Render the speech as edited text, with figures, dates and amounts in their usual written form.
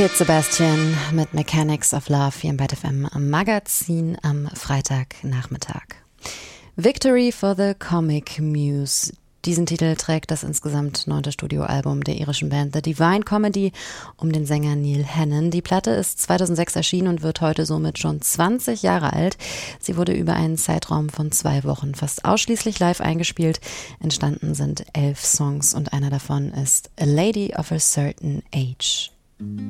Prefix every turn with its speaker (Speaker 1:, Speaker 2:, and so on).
Speaker 1: Kid Sebastian mit Mechanics of Love hier im Byte FM am Magazin am Freitagnachmittag. Victory for the Comic Muse. Diesen Titel trägt das insgesamt 9. Studioalbum der irischen Band The Divine Comedy um den Sänger Neil Hannon. Die Platte ist 2006 erschienen und wird heute somit schon 20 Jahre alt. Sie wurde über einen Zeitraum von 2 Wochen fast ausschließlich live eingespielt. Entstanden sind 11 Songs und einer davon ist A Lady of a Certain Age.